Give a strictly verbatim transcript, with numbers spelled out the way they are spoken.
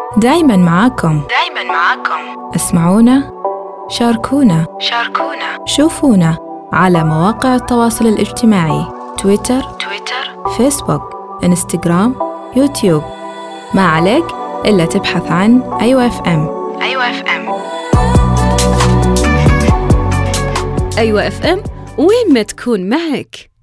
دايماً معاكم. دايماً معاكم. اسمعونا، شاركونا، شاركونا، شوفونا على مواقع التواصل الاجتماعي: تويتر، تويتر، فيسبوك، إنستغرام، يوتيوب. ما عليك إلا تبحث عن أيوة اف ام. أيوة اف ام. أيوة اف ام، وين ما تكون معك.